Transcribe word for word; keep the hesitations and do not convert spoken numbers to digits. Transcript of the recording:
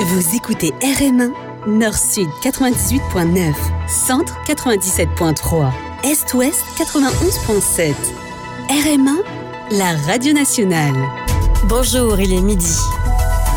Vous écoutez R M un, Nord-Sud quatre-vingt-dix-huit virgule neuf, Centre quatre-vingt-dix-sept virgule trois, Est-Ouest quatre-vingt-onze virgule sept. R M un, la radio nationale. Bonjour, il est midi.